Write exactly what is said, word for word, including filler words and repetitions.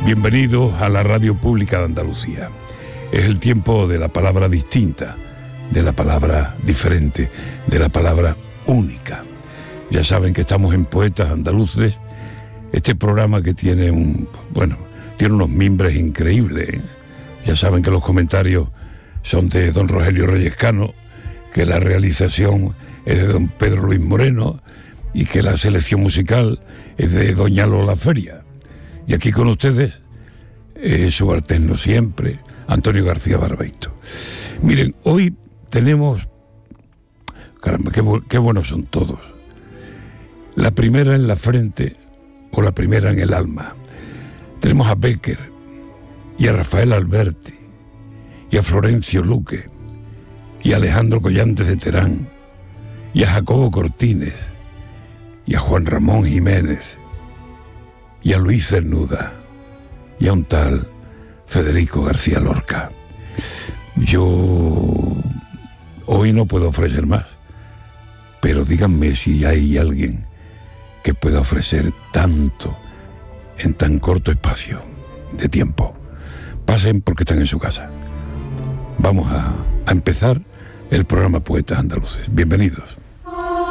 Bienvenidos a la Radio Pública de Andalucía. Es el tiempo de la palabra distinta, de la palabra diferente, de la palabra única. Ya saben que estamos en Poetas Andaluces, este programa que tiene un, bueno, tiene unos mimbres increíbles, ¿eh? Ya saben que los comentarios son de don Rogelio Reyescano, que la realización es de don Pedro Luis Moreno y que la selección musical es de doña Lola Feria. Y aquí con ustedes, eh, subalterno siempre, Antonio García Barbeito. Miren, hoy tenemos, caramba, qué, bu- qué buenos son todos. La primera en la frente o la primera en el alma. Tenemos a Bécquer y a Rafael Alberti y a Florencio Luque y a Alejandro Collantes de Terán y a Jacobo Cortines y a Juan Ramón Jiménez y a Luis Cernuda y a un tal Federico García Lorca. Yo hoy no puedo ofrecer más, pero díganme si hay alguien que pueda ofrecer tanto en tan corto espacio de tiempo. Pasen porque están en su casa. Vamos a, a empezar el programa Poetas Andaluces. Bienvenidos.